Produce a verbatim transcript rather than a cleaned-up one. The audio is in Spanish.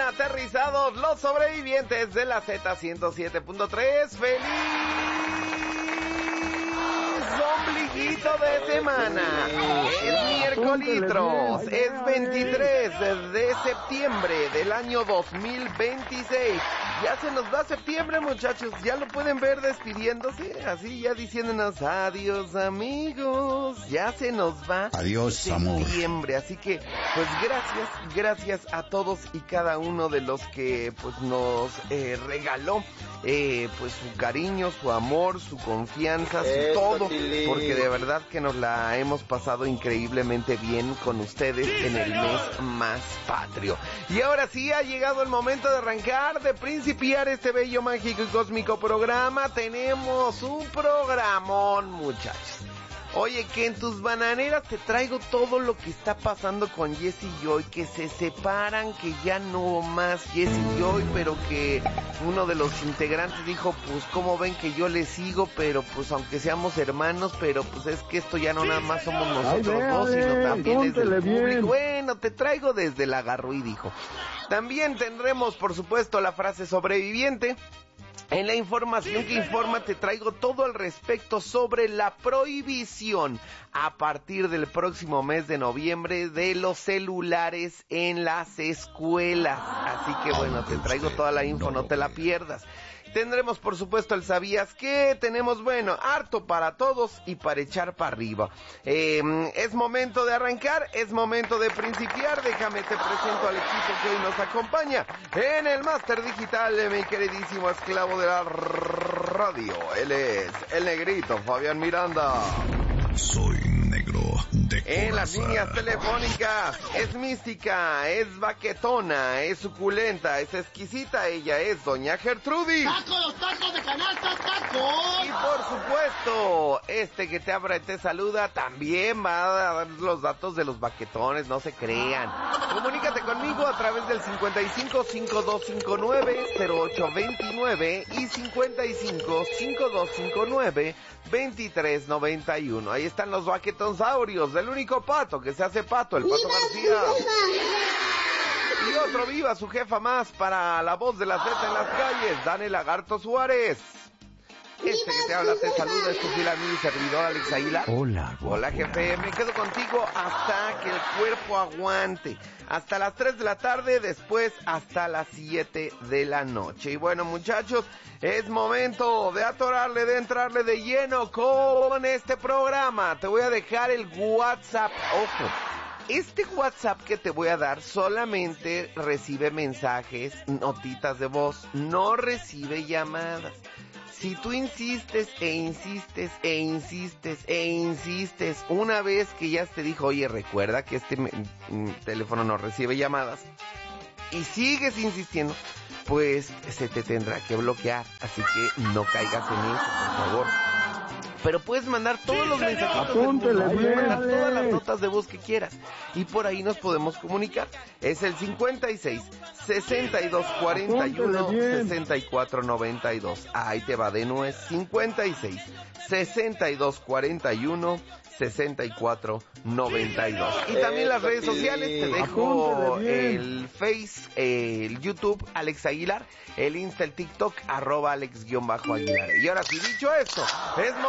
aterrizados los sobrevivientes de la Z ciento siete punto tres. ¡Feliz ombliguito de semana! Es miércolitros, es veintitrés de septiembre del año dos mil veintiséis. Ya se nos va septiembre, muchachos, ya lo pueden ver despidiéndose, así ya diciéndonos adiós, amigos, ya se nos va adiós, septiembre, amor. Así que, pues gracias, gracias a todos y cada uno de los que pues nos eh, regaló eh, pues su cariño, su amor, su confianza, su Eso, todo, Tilín. porque de verdad que nos la hemos pasado increíblemente bien con ustedes Sí, en el señor. mes más patrio. Y ahora sí ha llegado el momento de arrancar, de principiar este bello, mágico y cósmico programa. Tenemos un programón, muchachos. Oye, que en tus bananeras te traigo todo lo que está pasando con Jesse y Joy, que se separan, que ya no más Jesse y Joy, pero que uno de los integrantes dijo, pues cómo ven que yo le sigo, pero pues aunque seamos hermanos, pero pues es que esto ya no nada más somos nosotros Ay, dos, sino véale, también es del póntele público. bien. Bueno, te traigo desde el agarruí, dijo. También tendremos, por supuesto, la frase sobreviviente. En la información que informa te traigo todo al respecto sobre la prohibición a partir del próximo mes de noviembre de los celulares en las escuelas. Así que bueno, te traigo toda la info, no te la pierdas. Tendremos por supuesto el ¿sabías qué? Tenemos, bueno, harto para todos y para echar para arriba. Eh, es momento de arrancar, es momento de principiar. Déjame te presento al equipo que hoy nos acompaña en el máster digital de mi queridísimo esclavo de la radio. Él es el negrito Fabián Miranda. Soy negro de En las coraza. líneas telefónicas es mística, es baquetona, es suculenta, es exquisita. Ella es doña Gertrudis. ¡Taco, los tacos de canasta, tacos! Y por supuesto, este que te abra y te saluda también va a dar los datos de los baquetones, no se crean. Comunícate conmigo a través del cincuenta y cinco, cincuenta y dos cincuenta y nueve, cero ocho veintinueve y cincuenta y cinco, cincuenta y dos cincuenta y nueve, veintitrés noventa y uno. Ahí están los baquetonsaurios del único pato que se hace pato, el Pato García. Y otro viva, su jefa más para la voz de la Z en las calles, Dani Lagarto Suárez. Este que te habla te saluda, es tu fiel amigo y servidor Alex Aguilar. Hola, guapo. Hola, jefe, me quedo contigo hasta que el cuerpo aguante. Hasta las tres de la tarde, después hasta las siete de la noche. Y bueno, muchachos, es momento de atorarle, de entrarle de lleno con este programa. Te voy a dejar el WhatsApp, ojo. Este WhatsApp que te voy a dar solamente recibe mensajes, notitas de voz, no recibe llamadas. Si tú insistes e insistes e insistes e insistes, una vez que ya te dijo, oye, recuerda que este me- m- teléfono no recibe llamadas, y sigues insistiendo, pues se te tendrá que bloquear. Así que no caigas en eso, por favor. Pero puedes mandar todos los mensajitos del mundo, Apúntele puedes bien, mandar todas las Alex. notas de voz que quieras y por ahí nos podemos comunicar. Es el cincuenta y seis, sesenta y dos cuarenta y uno, Apúntele bien. sesenta y cuatro noventa y dos. Ahí te va de nuez, cincuenta y seis, sesenta y dos cuarenta y uno, sesenta y cuatro noventa y dos. Y también las redes sociales, te dejo Apúntele bien. el Face, eh, el YouTube, Alex Aguilar, el Insta, el TikTok, arroba Alex-Aguilar. Y ahora sí, dicho esto, es